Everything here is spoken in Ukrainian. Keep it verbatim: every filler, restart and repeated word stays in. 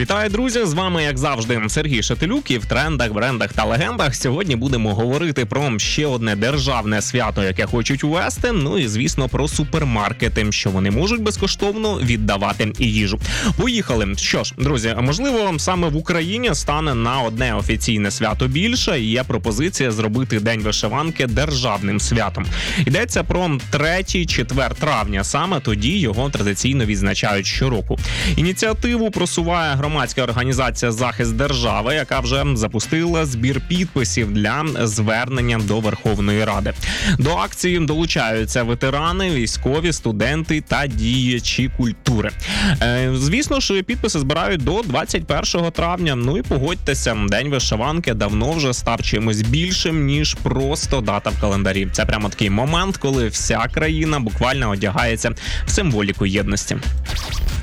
Вітаю, друзі! З вами, як завжди, Сергій Шатилюк. І в трендах, брендах та легендах сьогодні будемо говорити про ще одне державне свято, яке хочуть увести. Ну і, звісно, про супермаркети, що вони можуть безкоштовно віддавати їжу. Поїхали! Що ж, друзі, можливо, саме в Україні стане на одне офіційне свято більше, і є пропозиція зробити День вишиванки державним святом. Йдеться про третій-четвер травня, саме тоді його традиційно відзначають щороку. Ініціативу просуває громадська організація «Захист держави», яка вже запустила збір підписів для звернення до Верховної Ради. До акції долучаються ветерани, військові, студенти та діячі культури. Е, звісно ж, підписи збирають до двадцять першого травня. Ну і погодьтеся, День вишиванки давно вже став чимось більшим, ніж просто дата в календарі. Це прямо такий момент, коли вся країна буквально одягається в символіку єдності.